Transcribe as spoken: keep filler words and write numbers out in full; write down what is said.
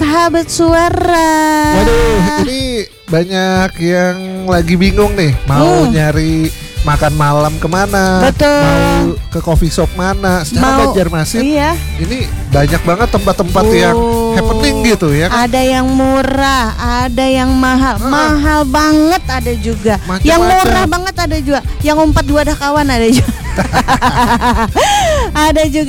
sahabat suara. Waduh, ini banyak yang lagi bingung nih, mau Hmm. nyari makan malam kemana, Betul. mau ke coffee shop mana. Secara Mau- Banjarmasin Iya. ini banyak banget tempat-tempat yang Oh. happening gitu ya kan. Ada yang murah, ada yang mahal, Ah. mahal banget ada juga. Macam-macam. Yang murah banget ada juga. Yang umpat dua dah kawan ada juga. Ada juga.